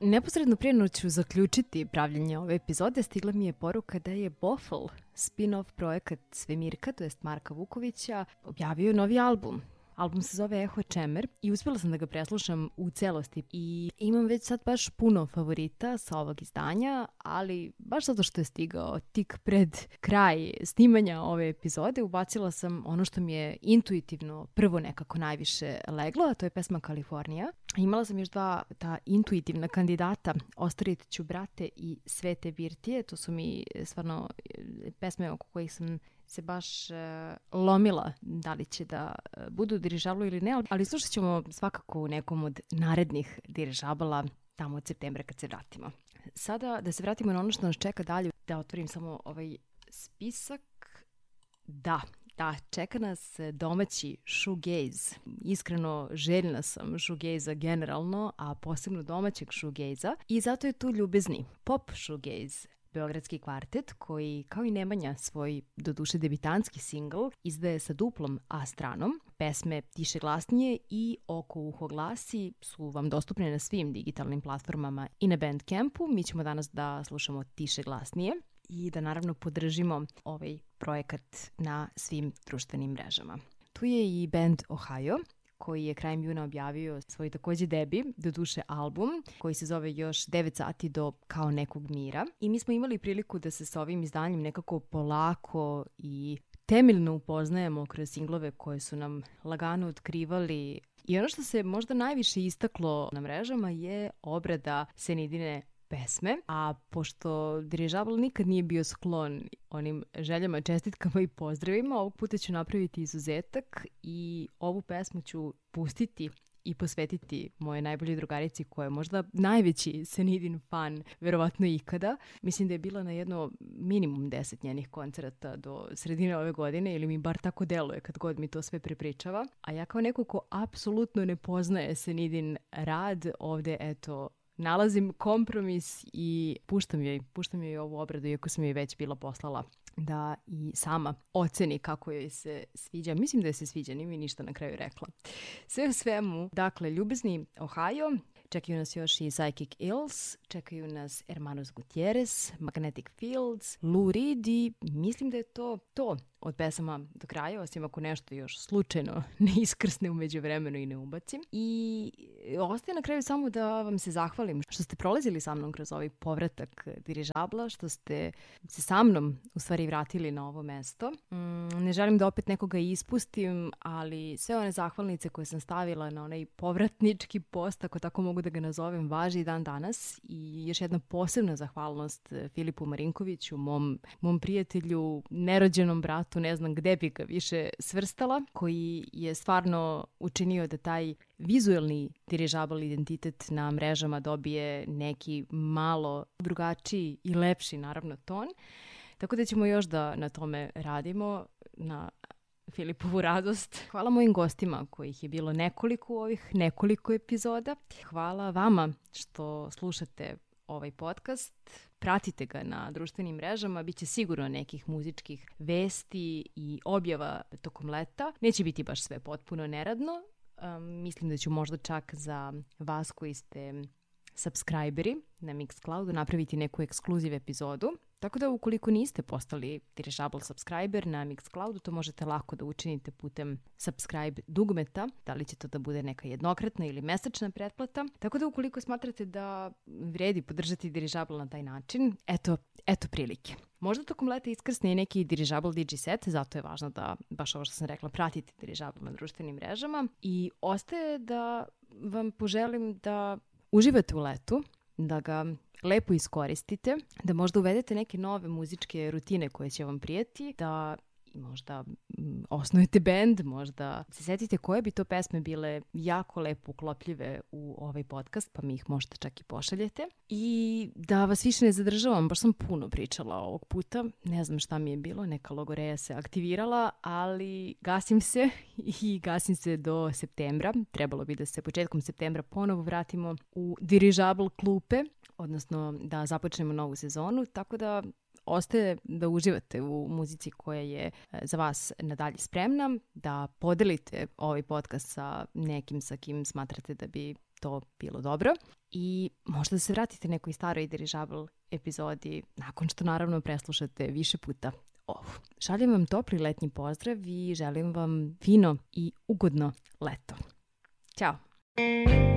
Neposredno prije nego ću zaključiti pravljenje ove epizode, stigla mi je poruka da je Bofl, spin-off projekat Svemirka, to jest Marka Vukovića, objavio novi album. Album se zove Eho Čemer i uspjela sam da ga preslušam u celosti i imam već sad baš puno favorita sa ovog izdanja, ali baš zato što je stigao tik pred kraj snimanja ove epizode, ubacila sam ono što mi je intuitivno prvo nekako najviše leglo, a to je pesma Kalifornija. Imala sam još dva ta intuitivna kandidata, Ostarit ću brate i Svete birtije, to su mi stvarno pesme oko kojih sam se baš lomila da li će da budu dirižablu ili ne, ali slušat ćemo svakako u nekom od narednih dirižabala tamo od septembra kad se vratimo. Sada da se vratimo na ono što nas čeka dalje, da otvorim samo ovaj spisak. Da, čeka nas domaći shoegaze. Iskreno željna sam shoegaze-a generalno, a posebno domaćeg shoegaze-a i zato je tu ljubezni pop shoegaze. Beogradski kvartet koji, kao i Nemanja, svoj doduše debitanski singl izdaje sa duplom A stranom. Pesme Tiše glasnije i Oko uho glasi su vam dostupne na svim digitalnim platformama i na Bandcampu. Mi ćemo danas da slušamo Tiše glasnije i da naravno podržimo ovaj projekat na svim društvenim mrežama. Tu je i band Ohio, koji je krajem juna objavio svoj također debi, doduše album, koji se zove još 9 sati do Kao nekog mira. I mi smo imali priliku da se sa ovim izdanjem nekako polako i temeljno upoznajemo kroz singlove koje su nam lagano otkrivali. I ono što se možda najviše istaklo na mrežama je obrada Senidine pesme, a pošto dirižabl nikad nije bio sklon onim željama, čestitkama i pozdravima, ovog puta ću napraviti izuzetak i ovu pesmu ću pustiti i posvetiti moje najbolje drugarici koja je možda najveći Senidin fan verovatno ikada. Mislim da je bila na jedno minimum 10 njenih koncerata do sredine ove godine, ili mi bar tako deluje kad god mi to sve prepričava. A ja kao neko ko apsolutno ne poznaje Senidin rad, ovde eto nalazim kompromis i puštam joj ovu obradu, iako sam joj već bila poslala da i sama oceni kako joj se sviđa. Mislim da joj se sviđa, nije mi ništa na kraju rekla. Sve u svemu, dakle, ljubezni Ohio, čekaju nas još i Psychic Ills, čekaju nas Hermanos Gutierrez, Magnetic Fields, Lou Reed i mislim da je to od pesama do kraja, osim ako nešto još slučajno ne iskrsne u međuvremenu i ne ubacim. I ostaje na kraju samo da vam se zahvalim što ste prolazili sa mnom kroz ovaj povratak dirižabla, što ste se sa mnom u stvari vratili na ovo mesto. Ne želim da opet nekoga ispustim, ali sve one zahvalnice koje sam stavila na onaj povratnički post, ako tako mogu da ga nazovem, važi i dan danas. I još jedna posebna zahvalnost Filipu Marinkoviću, mom prijatelju, nerođenom bratu, ne znam gde bi ga više svrstala, koji je stvarno učinio da taj vizuelni dirižabl identitet na mrežama dobije neki malo drugačiji i lepši naravno ton. Tako da ćemo još da na tome radimo, na Filipovu radost. Hvala mojim gostima kojih je bilo nekoliko u ovih nekoliko epizoda. Hvala vama što slušate ovaj podcast. Pratite ga na društvenim mrežama, bit će sigurno nekih muzičkih vesti i objava tokom leta. Neće biti baš sve potpuno neradno. Mislim da ću možda čak za vas koji ste subscriberi na Mixcloudu napraviti neku ekskluziv epizodu. Tako da ukoliko niste postali dirižabl subscriber na Mixcloudu, to možete lako da učinite putem subscribe dugmeta. Da li će to da bude neka jednokratna ili mesečna pretplata. Tako da ukoliko smatrate da vredi podržati dirižabl na taj način, eto prilike. Možda tokom leta iskrsne i neki dirižabl DJ set, zato je važno da, baš ovo što sam rekla, pratite dirižabl na društvenim mrežama. I ostaje da vam poželim da uživate u letu, da ga lepo iskoristite, da možda uvedete neke nove muzičke rutine koje će vam prijeti, da možda osnujete bend, možda se setite koje bi to pesme bile jako lepo uklopljive u ovaj podcast, pa mi ih možda čak i pošaljete. I da vas više ne zadržavam, baš sam puno pričala ovog puta, ne znam šta mi je bilo, neka logoreja se aktivirala, ali gasim se do septembra. Trebalo bi da se početkom septembra ponovo vratimo u dirižabl klupe, odnosno da započnemo novu sezonu, tako da ostaje da uživate u muzici koja je za vas nadalje spremna, da podelite ovaj podcast sa nekim sa kim smatrate da bi to bilo dobro i možda da se vratite nekoj staroj dirižabl epizodi nakon što naravno preslušate više puta ovu. Šaljem vam topli letnji pozdrav i želim vam fino i ugodno leto. Ćao!